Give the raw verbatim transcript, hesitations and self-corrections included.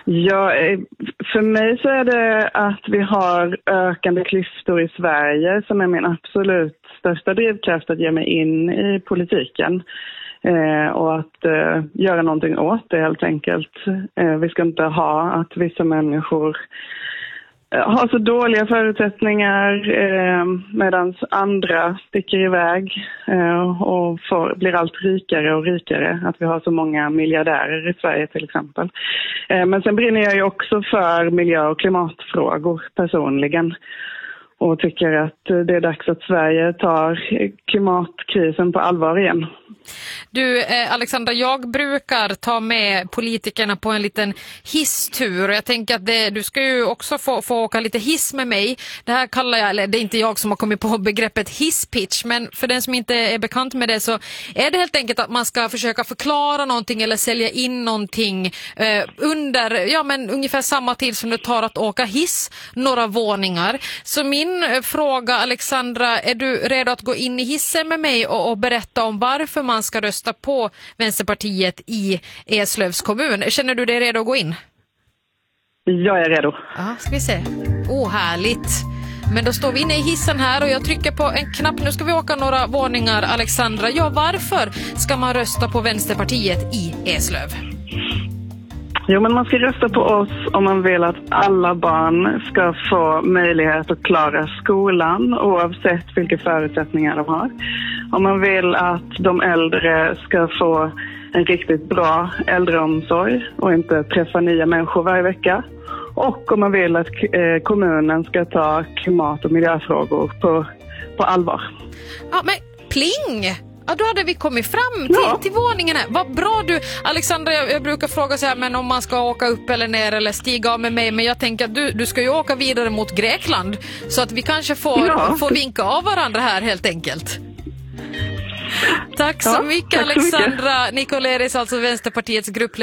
Ja, för mig så är det att vi har ökande klyftor i Sverige som är min absolut största drivkraft att ge mig in i politiken. Eh, och att eh, göra någonting åt det helt enkelt. Eh, vi ska inte ha att vissa människor eh, har så dåliga förutsättningar eh, medan andra sticker iväg eh, och får, blir allt rikare och rikare. Att vi har så många miljardärer i Sverige till exempel. Eh, men sen brinner jag ju också för miljö- och klimatfrågor personligen. Och tycker att det är dags att Sverige tar klimatkrisen på allvar igen. Du, eh, Alexandra, jag brukar ta med politikerna på en liten hisstur. Jag tänker att det, du ska ju också få, få åka lite hiss med mig. Det här kallar jag, eller det är inte jag som har kommit på begreppet hisspitch, men för den som inte är bekant med det så är det helt enkelt att man ska försöka förklara någonting eller sälja in någonting eh, under, ja men ungefär samma tid som det tar att åka hiss några våningar. Så min eh, fråga, Alexandra, är du redo att gå in i hissen med mig och, och berätta om varför man ska rösta på Vänsterpartiet i Eslövs kommun? Känner du dig redo att gå in? Jag är redo. Ja, ska vi se. Åh, härligt. Men då står vi inne i hissen här och jag trycker på en knapp. Nu ska vi åka några våningar, Alexandra. Ja, varför ska man rösta på Vänsterpartiet i Eslöv? Jo, men man ska rösta på oss om man vill att alla barn ska få möjlighet att klara skolan oavsett vilka förutsättningar de har. Om man vill att de äldre ska få en riktigt bra äldreomsorg och inte träffa nya människor varje vecka. Och om man vill att eh, kommunen ska ta klimat- och miljöfrågor på, på allvar. Ja, men pling! Ja, då hade vi kommit fram till, ja. till våningen här. Vad bra du, Alexandra, jag, jag brukar fråga så här, men om man ska åka upp eller ner eller stiga av med mig. Men jag tänker att du, du ska ju åka vidare mot Grekland. Så att vi kanske får, ja. får vinka av varandra här helt enkelt. Tack så ja, mycket, tack så Alexandra mycket. Nikoleris, alltså Vänsterpartiets gruppledare.